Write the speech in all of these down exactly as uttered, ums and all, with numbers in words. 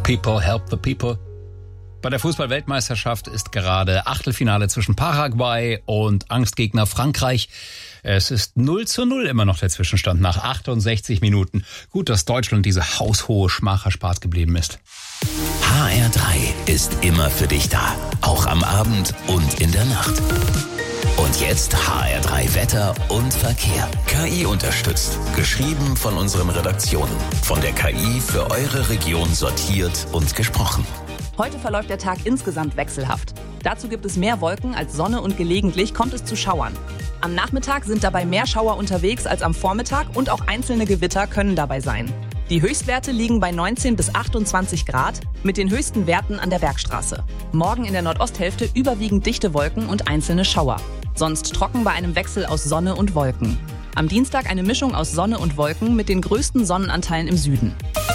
People help the people. Bei der Fußball-Weltmeisterschaft ist gerade Achtelfinale zwischen Paraguay und Angstgegner Frankreich. Es ist null zu null immer noch der Zwischenstand nach achtundsechzig Minuten. Gut, dass Deutschland diese haushohe Schmach erspart geblieben ist. H R drei ist immer für dich da, auch am Abend und in der Nacht. Und jetzt H R drei Wetter und Verkehr. K I unterstützt. Geschrieben von unseren Redaktionen. Von der K I für eure Region sortiert und gesprochen. Heute verläuft der Tag insgesamt wechselhaft. Dazu gibt es mehr Wolken als Sonne und gelegentlich kommt es zu Schauern. Am Nachmittag sind dabei mehr Schauer unterwegs als am Vormittag und auch einzelne Gewitter können dabei sein. Die Höchstwerte liegen bei neunzehn bis achtundzwanzig Grad mit den höchsten Werten an der Bergstraße. Morgen in der Nordosthälfte überwiegend dichte Wolken und einzelne Schauer. Sonst trocken bei einem Wechsel aus Sonne und Wolken. Am Dienstag eine Mischung aus Sonne und Wolken mit den größten Sonnenanteilen im Süden.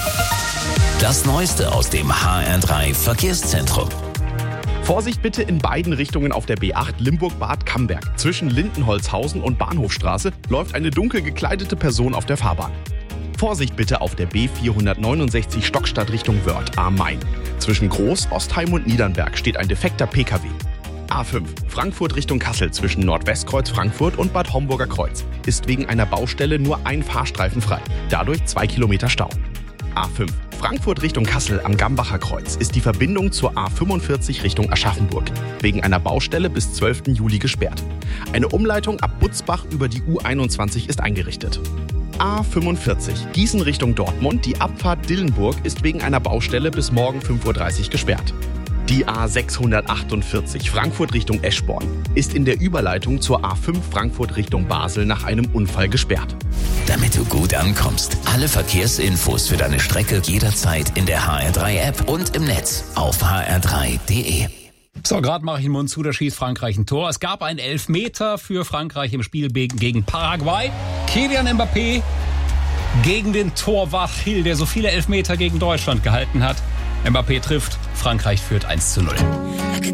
Das Neueste aus dem H R drei Verkehrszentrum. Vorsicht bitte in beiden Richtungen auf der B acht Limburg-Bad Camberg. Zwischen Lindenholzhausen und Bahnhofstraße läuft eine dunkel gekleidete Person auf der Fahrbahn. Vorsicht bitte auf der B vierhundertneunundsechzig Stockstadt Richtung Wörth, A-Main. Zwischen Groß, Ostheim und Niedernberg steht ein defekter P K W. A fünf Frankfurt Richtung Kassel zwischen Nordwestkreuz Frankfurt und Bad Homburger Kreuz ist wegen einer Baustelle nur ein Fahrstreifen frei. Dadurch zwei Kilometer Stau. A fünf Frankfurt Richtung Kassel am Gambacher Kreuz ist die Verbindung zur A fünfundvierzig Richtung Aschaffenburg wegen einer Baustelle bis zwölften Juli gesperrt. Eine Umleitung ab Butzbach über die U einundzwanzig ist eingerichtet. A fünfundvierzig Gießen Richtung Dortmund, die Abfahrt Dillenburg ist wegen einer Baustelle bis morgen fünf Uhr dreißig gesperrt. Die A sechshundertachtundvierzig Frankfurt Richtung Eschborn ist in der Überleitung zur A fünf Frankfurt Richtung Basel nach einem Unfall gesperrt. Damit du gut ankommst, alle Verkehrsinfos für deine Strecke jederzeit in der H R drei App und im Netz auf h r drei punkt d e. So, gerade mache ich den Mund zu, da schießt Frankreich ein Tor. Es gab einen Elfmeter für Frankreich im Spiel gegen Paraguay. Kylian Mbappé gegen den Torwart Hill, der so viele Elfmeter gegen Deutschland gehalten hat. Mbappé trifft, Frankreich führt eins zu null.